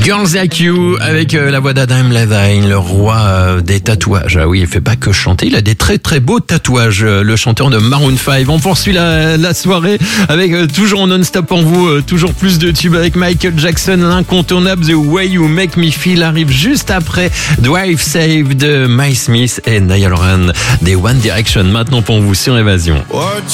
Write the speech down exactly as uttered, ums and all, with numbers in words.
Girls Like You avec euh, la voix d'Adam Levine, le roi euh, des tatouages. Ah oui, il fait pas que chanter, il a des très très beaux tatouages. Euh, le chanteur de Maroon cinq. On poursuit la, la soirée avec euh, toujours en non-stop en vous, euh, toujours plus de tubes avec Michael Jackson, l'incontournable The Way You Make Me Feel arrive juste après Drive Save de Mike Smith et Niall Horan des One Direction. Maintenant pour vous sur Évasion.